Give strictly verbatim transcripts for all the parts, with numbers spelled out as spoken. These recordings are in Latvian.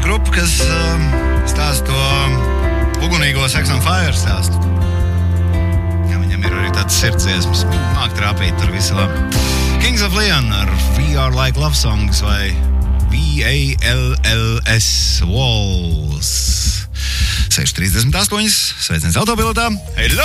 grupa, kas uh, stāsta to ugunīgo Sex on Fire stāstu. Jā, viņam ir arī tāds sirdsdziesmas, māk trāpīt tur visu labi. Kings of Leon ar We Are Like Love Songs vai V A L L S Walls. seši trīsdesmit astoņi, sveiciens autopilotā. Hello!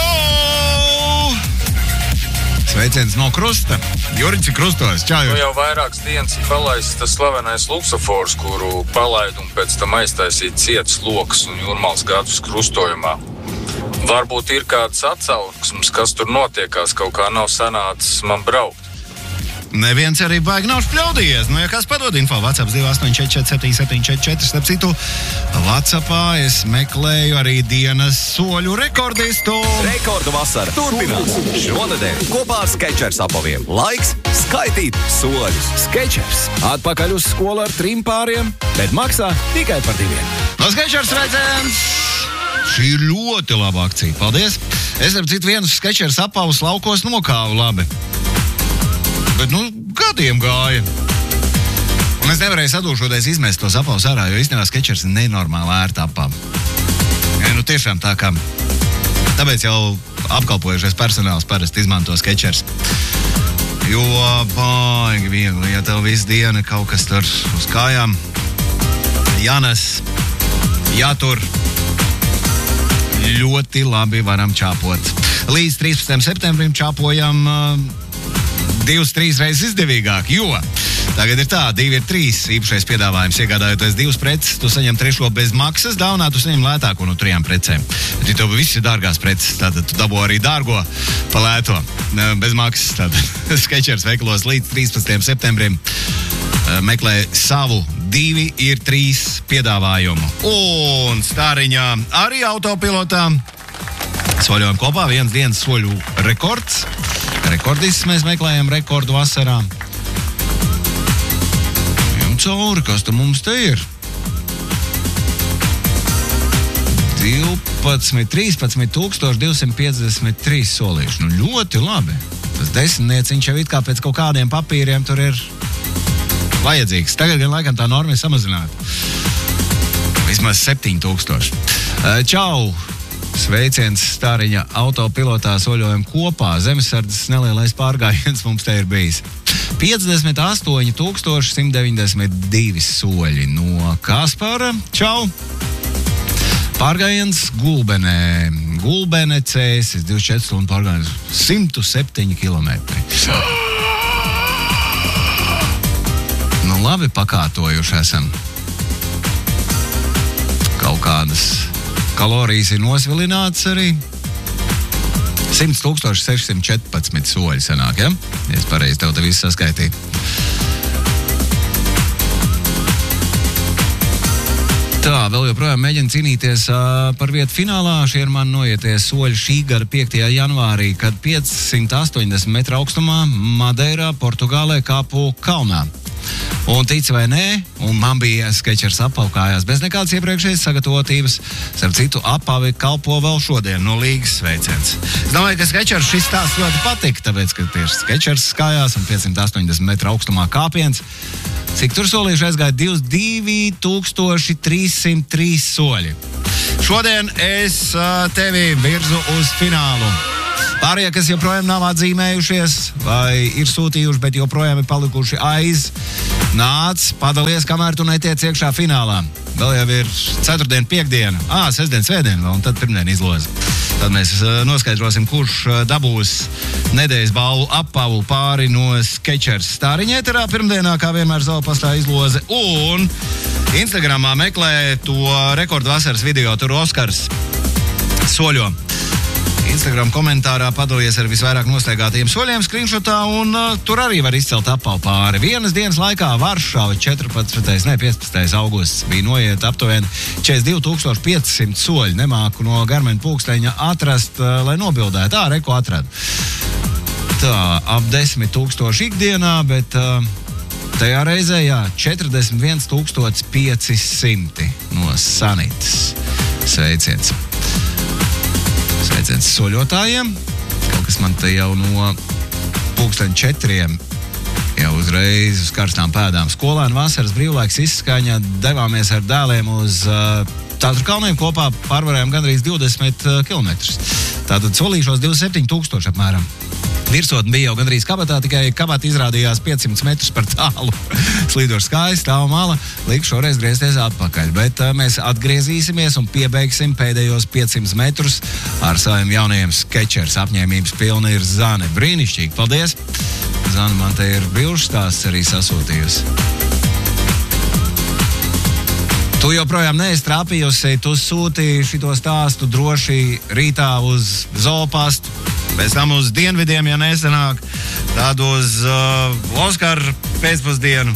Sveiciens no Krusta. Juriņš ir krustos. Čau, nu jau vairākas dienas ir palaists tas slavenais luksofors, kuru palaid un pēc tam aiztaisīt cietas lokas un Jūrmālas gatavas krustojumā. Varbūt ir kāds atsauksmes, kas tur notiekās, kaut kā nav sanācis man braukt. Neviens arī baigi nav špļaudījies. Nu, ja kāds padod info, WhatsApp divi astoņi četri četri septiņi septiņi četri četri. Starp citu, WhatsAppā es meklēju arī dienas soļu rekordistu. Rekordu vasara turpinās. Šonedēļ kopā ar Skechers apaviem. Laiks skaitīt soļus. Skechers atpakaļ uz skolu ar trim pāriem, bet maksā tikai par diviem. No Skechers sveiciens! Šī ir ļoti laba akcija. Paldies! Es ar citu vienus Skechers apavus laukos nokāvu labi. Bet, nu, gadiem gāja. Un es nevarēju sadūšoties izmest tos apavus ārā, jo īstenībā Skechers ir nenormāli ērta apava. Ja, nu, tiešām tā kā. Tāpēc jau apkalpojušies personāls parasti izmanto Skechers. Jo baigi viegli, ja tev visu dienu kaut kas tur uz kājām jānes, jātur, ļoti labi varam čāpot. Līdz trīspadsmitajam septembrim čāpojam uh, divas, trīs reizes izdevīgāk, jo tagad ir tā, divi ir trīs īpašais piedāvājums. Iegādājoties divas preces, tu saņem trešo bez maksas, dāvinā tu saņem lētāko no trijām precēm. Bet ja tev viss ir dārgās preces, tad tu dabū arī dārgo pa lēto, bez maksas. Tad Skechers veikalos līdz trīspadsmitajam septembrim meklē savu divi ir trīs piedāvājumu. Un Stāriņā arī autopilotā soļojam kopā, viens dienas soļu rekords. Rekordists mēs meklējam rekordu vasarā. Jum cauri, kas tur mums te ir? divpadsmit, trīspadsmit tūkstoši divsimt piecdesmit trīs solīši. Nu ļoti labi. Tas desmitnieciņš jau it kā pēc kaut kādiem papīriem tur ir vajadzīgs. Tagad gan laikam tā norma ir samazināta. Vismaz septiņi tūkstoši. Čau! Sveiciens Stāriņa autopilotā soļojam kopā. Zemesardzes nelielais pārgājiens mums te ir bijis. piecdesmit astoņi tūkstoši simt deviņdesmit divi soļi no Kaspara. Čau! Pārgājiens Gulbenē. Gulbene Cēsis, divdesmit četru stundu pārgājiens, simt septiņi kilometri. Nu labi pakārtojuši esam. Kaut kādas kalorijas ir nosvilināts arī. simt tūkstoši sešsimt četrpadsmit soļi sanāk, ja? Ja es pareizi tev te visu saskaitīju. Tā, vēl joprojām mēģina cīnīties uh, par vietu finālā. Šie ir man noietie soļi šī gada piektajā janvārī, kad piecsimt astoņdesmit metru augstumā Madeirā, Portugālē kāpu kalnā. Un tic vai nē, un man bija Skechers apaukājās bez nekādas iepriekšējas sagatavotības. Starp citu, apavi kalpo vēl šodien no līgas sveiciens. Es domāju, ka Skechers šis stāsts ļoti patika, tāpēc, ka tieši Skechers skājās un piecsimt astoņdesmit metru augstumā kāpiens. Cik tur solījuši aizgāja divi tūkstoši trīssimt trīs soļi. Šodien es uh, tevi virzu uz finālu. Pārējie, kas joprojām nav atzīmējušies vai ir sūtījuši, bet joprojām ir palikuši aiz, nāc, padalies, kamēr tu netiec iekšā finālā. Vēl jau ir ceturtdiena, piekdiena, ā, sestdiena, svētdiena vēl, un tad pirmdien izlozi. Tad mēs uh, noskaidrosim, kurš uh, dabūs nedēļas balvu apavu pāri no Skechers. Stāriņa ēterā pirmdienā, kā vienmēr, Zalpastā izloze. Un Instagramā meklē to rekordu vasaras video, tur Oskars soļo. Instagram komentārā padalies ar visvairāk nostaigātajiem soļiem screenshotā, un uh, tur arī var izcelt apavu pāri. Vienas dienas laikā Varšava četrpadsmitais, ne, piecpadsmitais augusts bija noiet aptuveni četrdesmit divi tūkstoši pieci simti soļi. Nemāku no Garmin pulksteņa atrast, uh, lai nobildētu. Tā, reko atradu. Tā, ap desmit tūkstoši ikdienā, bet uh, tajā reizē, jā, četrdesmit viens tūkstoši pieci simti no Sanitas. Sveiciens. Sveiciens soļotājiem. Kaut kas man te jau no pulksteņa četriem jau uzreiz uz karstām pēdām. Skolēnu vasaras brīvlaiks izskaņa, devāmies ar dēliem uz uh, Tātru kalniem, kopā pārvarējām gandrīz divdesmit kilometrus. Tātad solīšos divdesmit septiņi tūkstoši apmēram. Virsotne bija jau gandrīz kabatā, tikai kabata izrādījās piecsimt metrus par tālu. Slīdoši skaisti, stāv mala, liek šoreiz griezties atpakaļ. Bet uh, mēs atgriezīsimies un piebeigsim pēdējos piecsimt metrus ar saviem jaunajiem Skechers. Apņēmības pilna ir Zane. Brīnišķīgi, paldies! Zane man te ir bilžu stāsts arī sasūtījusi. Tu joprojām neesi trāpījusi, tu sūti šito stāstu droši rītā uz Zoopastu, pēc tam uz dienvidiem, ja nesanāk, tad uz uh, Oskaru pēcpusdienu.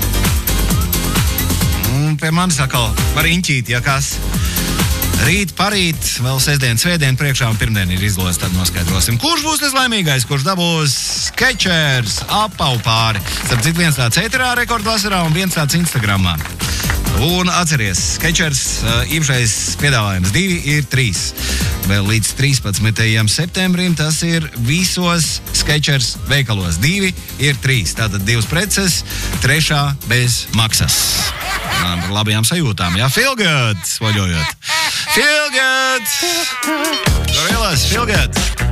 Un pie manis atkal var inķīt, ja kas. Rīt, parīt, vēl sestdien, svētdien priekšā un pirmdien ir izlozes, tad noskaidrosim, kurš būs tas laimīgais, kurš dabūs Skechers apavu pāri. Starp citu, viens tāds ēterā rekordvasarā un viens tāds Instagramā. Un atceries, Skechers uh, īpašais piedāvājums divi ir trīs. Vēl līdz trīspadsmitajam septembrim tas ir visos Skechers veikalos. Divi ir trīs. Tātad divas preces, trešā bez maksas. Par labajām sajūtām, jā? Feel good, svoļojot. Feel good! Gorillas, feel good!